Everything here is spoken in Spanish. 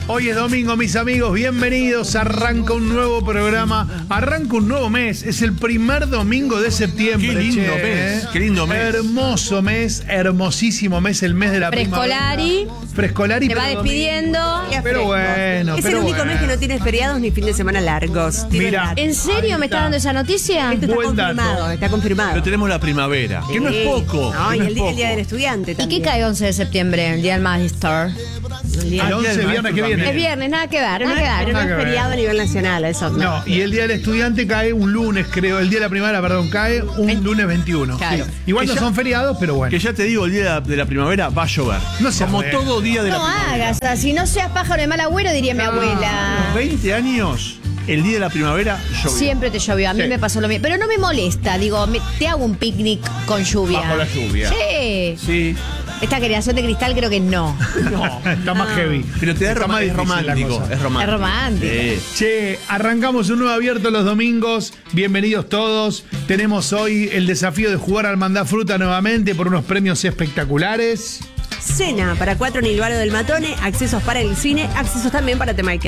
Hoy es domingo, mis amigos, bienvenidos. Arranca un nuevo programa, arranca un nuevo mes. Es el primer domingo de septiembre. Qué lindo mes, qué lindo mes. Hermoso mes, hermosísimo mes, el mes de la Frescolari. Frescolari. Te va despidiendo. Pero bueno, Es el único mes que no tiene feriados ni fin de semana largos. Mira. ¿En serio me está dando esa noticia? Esto está Buen dato. confirmado, está confirmado. Pero tenemos la primavera, que no es poco. No, que y no el es día, poco. el día del estudiante ¿Y también. qué cae 11 de septiembre, el día del Magister? El 11 del viernes que maestro viene. Es viernes, nada que ver, Pero nada no, que ver. pero no Nada es que ver. feriado a nivel nacional, eso. No, y el día del estudiante cae un lunes, creo. El día de la primavera, perdón, cae un lunes 21. Claro. Sí. Igual Que no ya- son feriados, pero bueno. Que ya te digo, el día de la primavera va a llover. No se Como arregla. todo día de la No primavera. hagas así, no seas pájaro de mal agüero, diría mi A abuela. los 20 años, el día de la primavera llovió. Siempre te llovió, a mí Sí. me pasó lo mismo. Pero no me molesta, digo, te hago un picnic con lluvia. Bajo la lluvia. Sí. Sí. Esta generación de cristal creo que no. No. Está más heavy. Pero te da Está más es difícil la romántico. cosa. Es romántico. Es romántico. Sí. Che, arrancamos un nuevo abierto los domingos. Bienvenidos todos. Tenemos hoy el desafío de jugar al Mandá Fruta nuevamente por unos premios espectaculares. Cena para 4 en el Barrio del Matone, accesos para el cine, accesos también para Temaiken.